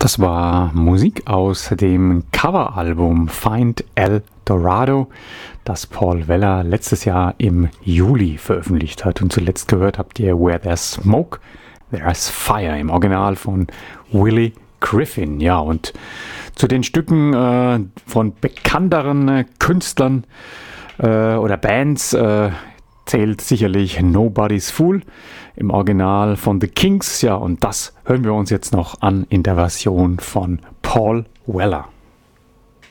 Das war Musik aus dem Coveralbum Find El Dorado, das Paul Weller letztes Jahr im Juli veröffentlicht hat. Und zuletzt gehört habt ihr Where There's Smoke, There's Fire im Original von Willie Griffin. Ja, und zu den Stücken von bekannteren Künstlern oder Bands zählt sicherlich Nobody's Fool im Original von The Kinks. Ja, und das hören wir uns jetzt noch an in der Version von Paul Weller.